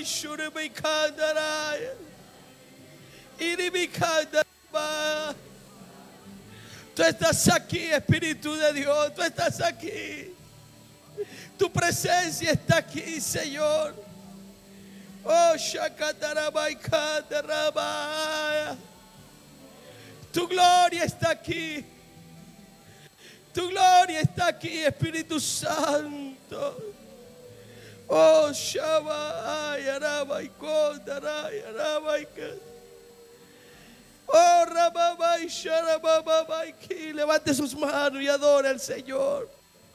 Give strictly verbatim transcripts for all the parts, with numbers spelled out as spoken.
Tú estás aquí, Espíritu de Dios. Tú estás aquí. Tu presencia está aquí, Señor. Oh, Shakatarabai Katarabaya. Tu gloria está aquí. Tu gloria está aquí, Espíritu Santo. Oh, Shabai Arabai Kotarai Arabai. Oh, Rababai Sharababai. Levante sus manos y adore al Señor.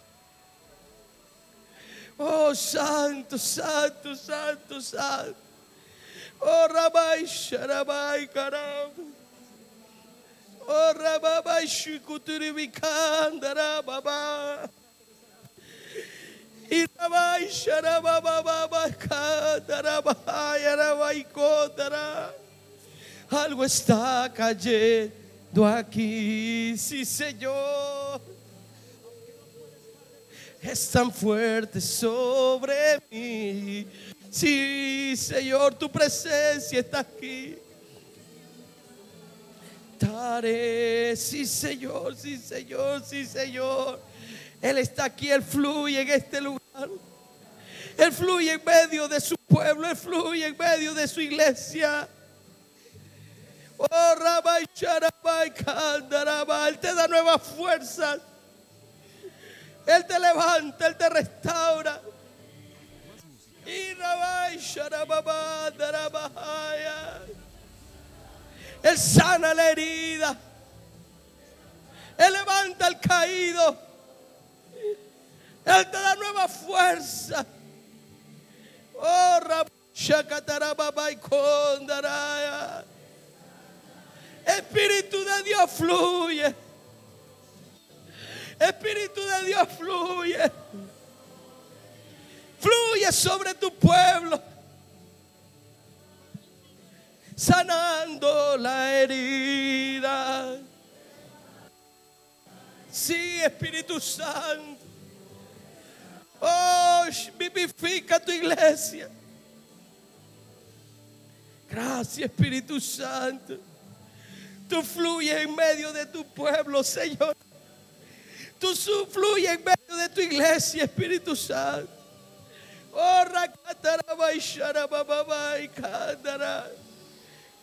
Oh, santo, santo, santo, santo. Oh, Rabai Sharabai Karam. Oh, Rababai Shikuturibikandara Baba. Y Rabai Sharababai Kandara Rabai Kotara. Algo está cayendo aquí, sí, Señor. Es tan fuerte sobre mí. Sí, Señor, tu presencia está aquí. Tare, sí, Señor, sí, Señor, sí, Señor. Él está aquí, Él fluye en este lugar. Él fluye en medio de su pueblo, Él fluye en medio de su iglesia. Oh, Rabai Sharabai Kandaraba. Él te da nuevas fuerzas. Él te levanta, Él te restaura. Y Rabai Sharababa Darabahaya. Él sana la herida. Él levanta al caído. Él te da nueva fuerza. Oh, Rabai Shakatarababai Kondaraya. Espíritu de Dios fluye. Espíritu de Dios fluye. Fluye sobre tu pueblo. Sanando la herida. Sí, Espíritu Santo. Oh, vivifica tu iglesia. Gracias, Espíritu Santo. Tú fluyes en medio de tu pueblo, Señor. Tú fluyes en medio de tu iglesia, Espíritu Santo. Oh, Rakatarabai Sharababai Kandara.